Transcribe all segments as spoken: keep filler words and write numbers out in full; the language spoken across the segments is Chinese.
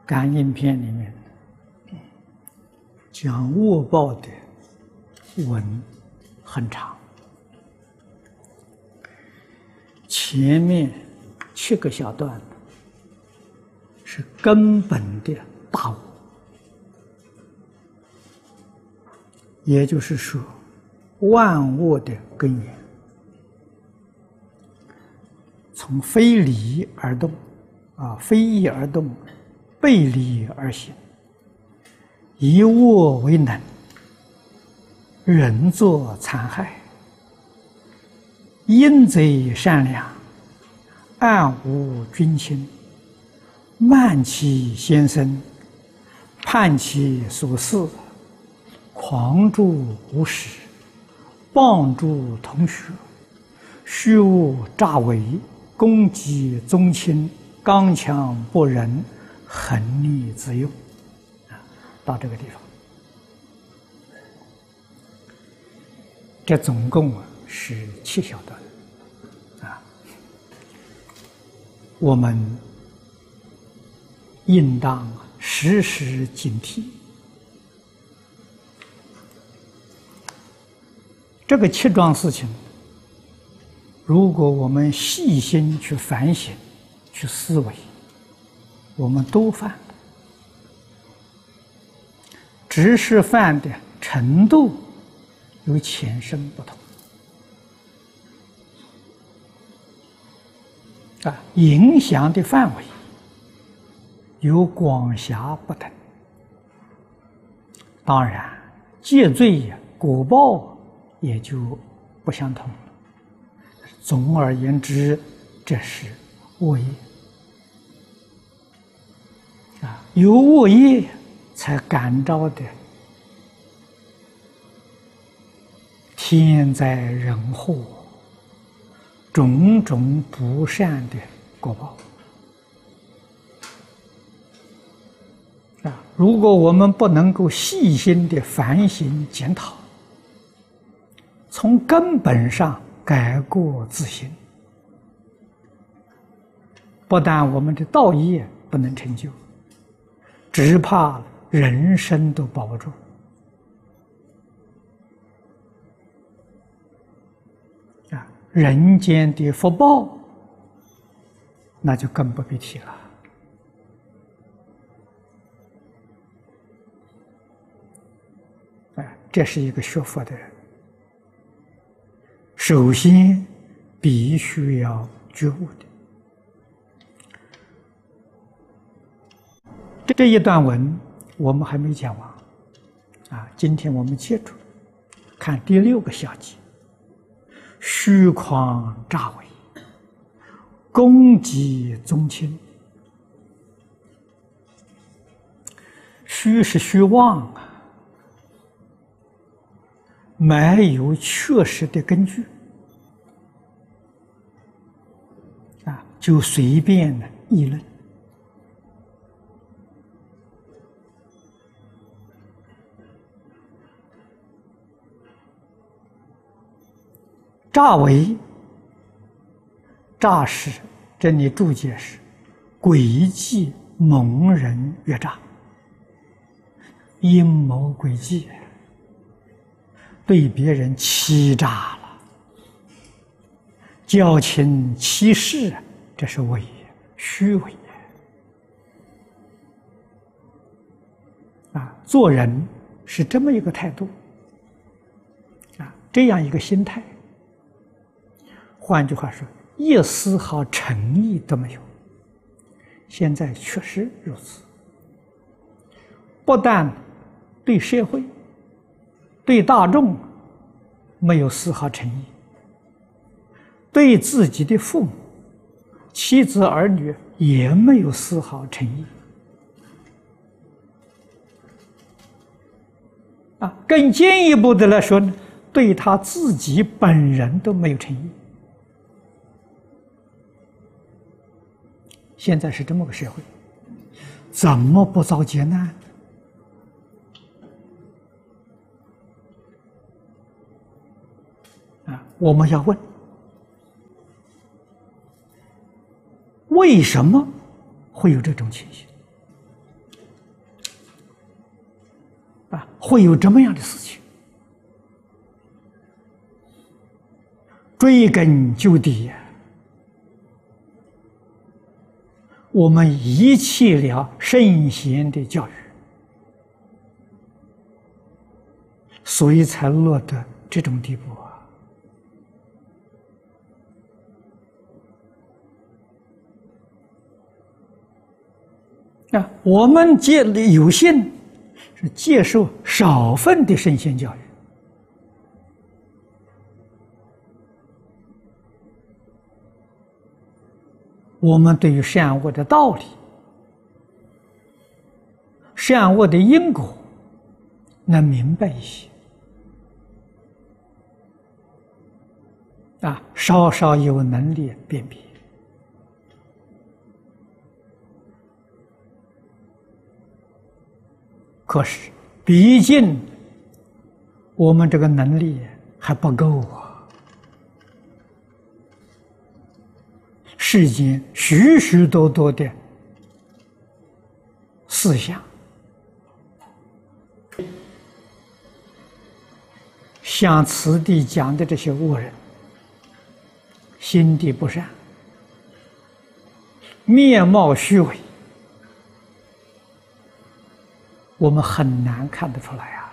感应篇里面讲恶报的文很长，前面七个小段是根本的大恶，也就是说万恶的根源，从非理而动，啊，非义而动，背理而行，以恶为能，人作残害，阴贼善良，暗无君亲，慢其先生，叛其所事，狂助无始，谤助同学，虚无诈伪，攻击宗亲，刚强不仁，横逆自用。啊，到这个地方，这总共是七小段。啊，我们应当时时警惕。这个七桩事情，如果我们细心去反省、去思维，我们都犯的，只是犯的程度有浅深不同，啊，影响的范围有广狭不等。当然，戒罪果报也就不相同了。总而言之，这是恶业啊，有恶业才感召的天灾人祸、种种不善的果报啊！如果我们不能够细心的反省检讨，从根本上改过自新，不但我们的道业不能成就，只怕人生都保不住。啊，人间的福报，那就更不必提了。啊，这是一个学佛的人，首先必须要觉悟的。这一段文我们还没讲完啊，今天我们接着看第六个小节：虚诳诈伪，攻击宗亲。虚是虚妄啊，没有确实的根据啊，就随便的议论。诈伪，诈是这里注解是诡计蒙人越诈，阴谋诡计，对别人欺诈了，矫情欺世，这是伪，虚伪啊！做人是这么一个态度啊，这样一个心态。换句话说，一丝毫诚意都没有。现在确实如此，不但对社会、对大众没有丝毫诚意，对自己的父母、妻子儿女也没有丝毫诚意。啊，更进一步的来说呢，对他自己本人都没有诚意。现在是这么个社会，怎么不遭劫难？啊，我们要问，为什么会有这种情形？ 啊，会有这么样的事情。追根究底呀，我们遗弃了圣贤的教育，所以才落得这种地步啊！啊，我们接有幸是接受少分的圣贤教育。我们对于善恶的道理、善恶的因果能明白一些，啊，稍稍有能力辨别。可是，毕竟我们这个能力还不够啊。世间许许多多的思想，像此地讲的这些恶人，心地不善，面貌虚伪，我们很难看得出来啊！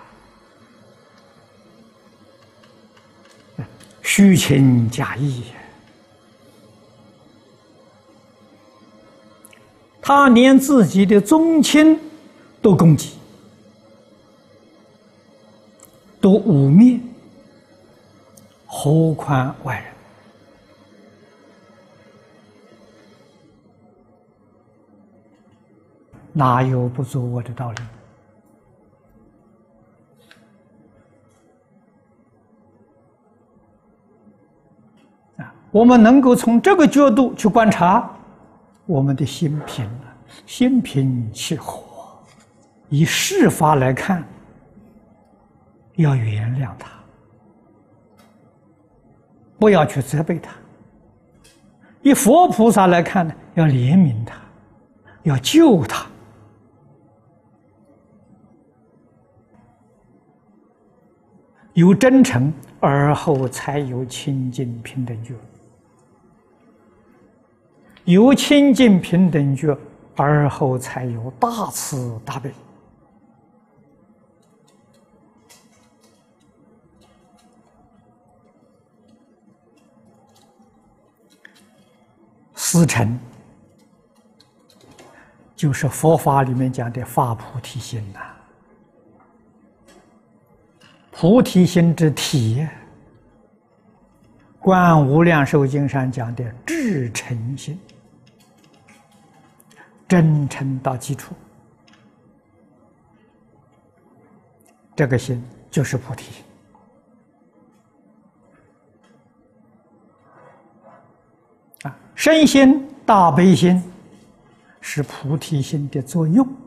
虚情假意。他连自己的宗亲都攻击，都污蔑，何况外人？哪有不作恶的道理？啊，我们能够从这个角度去观察。我们的心平了，心平气和。以事法来看，要原谅他，不要去责备他；以佛菩萨来看呢，要怜悯他，要救他。有真诚，而后才有清净平等觉。有清净平等觉，而后才有大慈大悲。思成就是佛法里面讲的发菩提心呐、啊，菩提心之体，观无量寿经上讲的至诚心。真诚到基础，这个心就是菩提心啊。身心大悲心是菩提心的作用。